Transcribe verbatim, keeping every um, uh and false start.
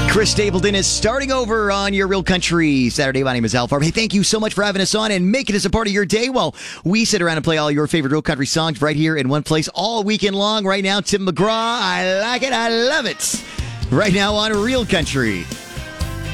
Chris Stapleton is starting over on your Real Country Saturday. My name is Al Farb. Hey, thank you so much for having us on and making us a part of your day while we sit around and play all your favorite Real Country songs right here in one place all weekend long. Right now, Tim McGraw. I like it. I love it. Right now on Real Country.